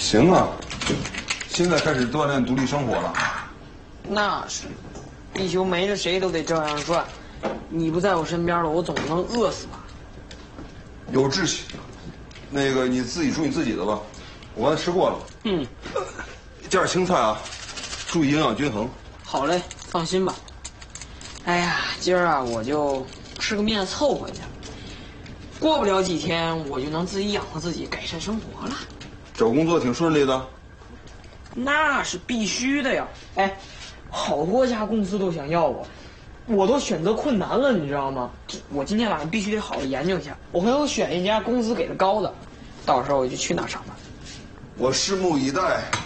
行啊，现在开始锻炼独立生活了。 那是，地球没了谁都得这样转。你不在我身边了，我总不能饿死吧？ 有志气。那个你自己煮你自己的吧，我刚才吃过了。加点青菜啊，注意营养均衡。 好嘞，放心吧。哎呀，今儿啊，我就吃个面凑合一下。过不了几天，我就能自己养活自己，改善生活了。 找工作挺顺利的。 那是必须的呀！哎，好多家公司都想要我，我都选择困难了，你知道吗？我今天晚上必须得好好研究一下，我回头选一家工资给的高的，到时候我就去那上班。 我拭目以待。